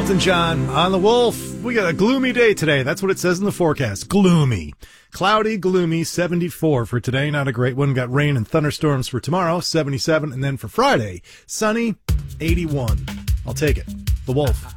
Elton John on the Wolf. We got a gloomy day today. That's what it says in the forecast. Gloomy. Cloudy, gloomy, 74 for today. Not a great one. Got rain and thunderstorms for tomorrow, 77. And then for Friday, sunny, 81. I'll take it. The Wolf.